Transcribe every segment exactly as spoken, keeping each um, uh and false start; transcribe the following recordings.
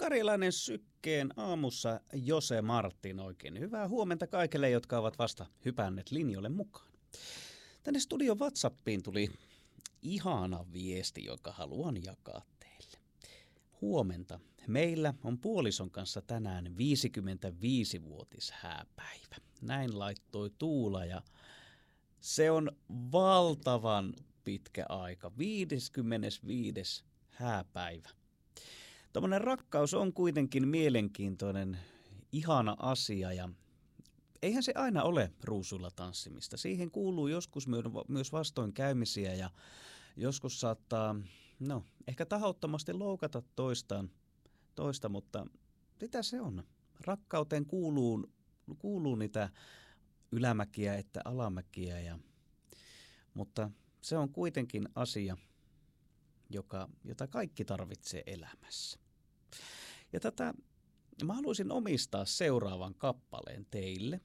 Karjalainen Sykkeen aamussa Jose Martin, oikein hyvää huomenta kaikille, jotka ovat vasta hypänneet linjoille mukaan. Tänne studion WhatsAppiin tuli ihana viesti, joka haluan jakaa teille. Huomenta. Meillä on puolison kanssa tänään viisikymmentäviisivuotis hääpäivä. Näin laittoi Tuula ja se on valtavan pitkä aika. viisikymmentäviisi hääpäivä. Tuommoinen rakkaus on kuitenkin mielenkiintoinen, ihana asia ja eihän se aina ole ruusuilla tanssimista. Siihen kuuluu joskus myös vastoinkäymisiä ja joskus saattaa, no ehkä tahattomasti loukata toistaan, toista, mutta mitä se on? Rakkauteen kuuluu, kuuluu niitä ylämäkiä että alamäkiä, ja, mutta se on kuitenkin asia, joka, jota kaikki tarvitsee elämässä. Ja tätä mä haluaisin omistaa seuraavan kappaleen teille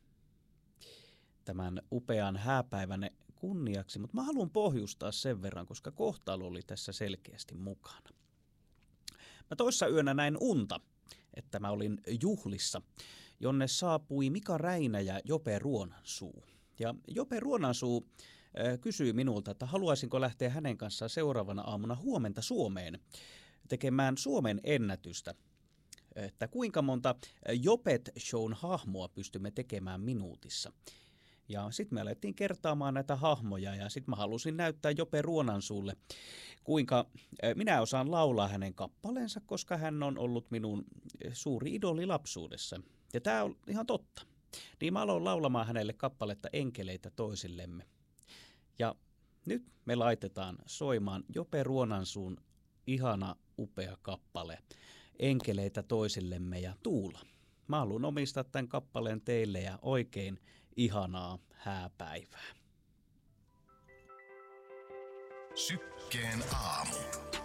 tämän upean hääpäivänne kunniaksi, mutta mä haluan pohjustaa sen verran, koska kohtalo oli tässä selkeästi mukana. Mä toissa yönä näin unta, että mä olin juhlissa, jonne saapui Mika Räinä ja Jope Ruonansuu. Ja Jope Ruonansuu äh, kysyi minulta, että haluaisinko lähteä hänen kanssaan seuraavana aamuna huomenta Suomeen tekemään Suomen ennätystä, että kuinka monta Jopet-shown hahmoa pystymme tekemään minuutissa. Ja sitten me alettiin kertaamaan näitä hahmoja ja sitten mä halusin näyttää Jope Ruonansuulle, kuinka minä osaan laulaa hänen kappaleensa, koska hän on ollut minun suuri idoli lapsuudessa. Ja tämä on ihan totta. Niin mä aloin laulamaan hänelle kappaletta Enkeleitä toisillemme. Ja nyt me laitetaan soimaan Jope Ruonansuun ihana upea kappale Enkeleitä toisillemme ja Tuula. Mä haluan omistaa tämän kappaleen teille ja oikein ihanaa hääpäivää. Sykkeen aamu.